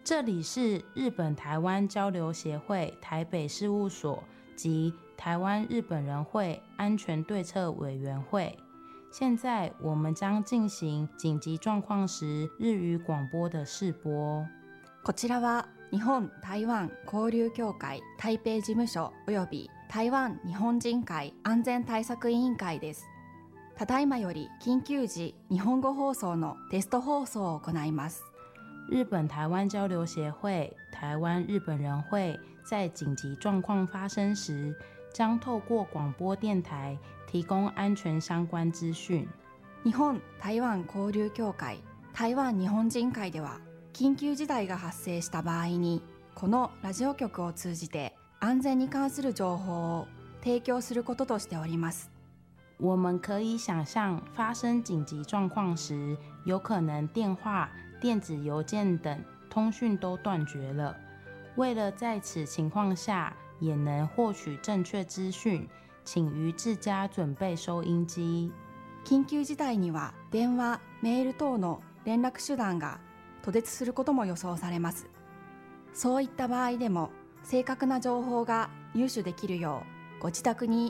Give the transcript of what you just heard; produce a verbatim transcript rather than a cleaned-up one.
这里是日本台湾交流协会台北事务所及台湾日本人会安全对策委员会。现在我们将进行紧急状况时日语广播的试播。 こちらは日本台湾交流協会台北事務所および台湾日本人会安全対策委員会です。ただいまより緊急時日本語放送のテスト放送を行います。 日本台湾交流协会台湾日本人会在紧急状况发生时，将透过广播电台提供安全相关资讯。 日本台湾交流協会台湾日本人会では、緊急事態が発生した場合に、このラジオ局を通じて安全に関する情報を提供することとしております。 我们可以想象发生紧急状况时，有可能电话、电子邮件等通讯都断绝了。为了在此情况下也能获取正确资讯，请于自家准备收音機。 緊急事態には電話、メール等の連絡手段が途絶することも予想されます。そういった場合でも正確な情報が入手できるよう、ご自宅に